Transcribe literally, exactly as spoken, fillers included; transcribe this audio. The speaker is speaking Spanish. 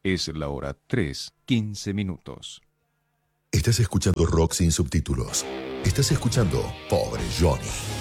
Es la hora tres, quince minutos. Estás escuchando rock sin subtítulos. Estás escuchando Pobre Johnny.